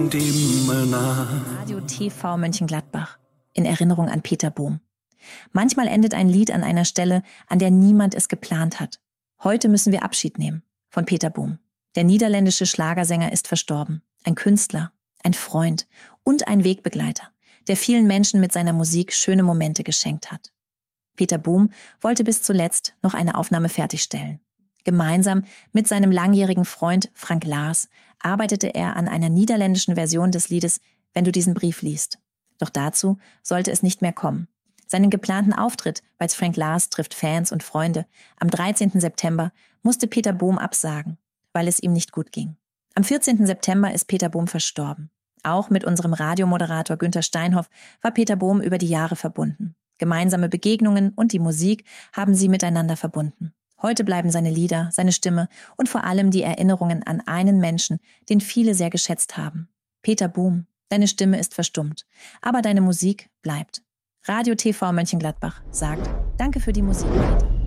Radio TV Mönchengladbach. In Erinnerung an Peter Bohm. Manchmal endet ein Lied an einer Stelle, an der niemand es geplant hat. Heute müssen wir Abschied nehmen von Peter Bohm. Der niederländische Schlagersänger ist verstorben. Ein Künstler, ein Freund und ein Wegbegleiter, der vielen Menschen mit seiner Musik schöne Momente geschenkt hat. Peter Bohm wollte bis zuletzt noch eine Aufnahme fertigstellen. Gemeinsam mit seinem langjährigen Freund Frank Lars arbeitete er an einer niederländischen Version des Liedes »Wenn du diesen Brief liest«. Doch dazu sollte es nicht mehr kommen. Seinen geplanten Auftritt bei Frank Lars trifft Fans und Freunde am 13. September musste Peter Bohm absagen, weil es ihm nicht gut ging. Am 14. September ist Peter Bohm verstorben. Auch mit unserem Radiomoderator Günther Steinhoff war Peter Bohm über die Jahre verbunden. Gemeinsame Begegnungen und die Musik haben sie miteinander verbunden. Heute bleiben seine Lieder, seine Stimme und vor allem die Erinnerungen an einen Menschen, den viele sehr geschätzt haben. Peter Bohm, deine Stimme ist verstummt, aber deine Musik bleibt. Radio TV Mönchengladbach sagt, danke für die Musik, Peter.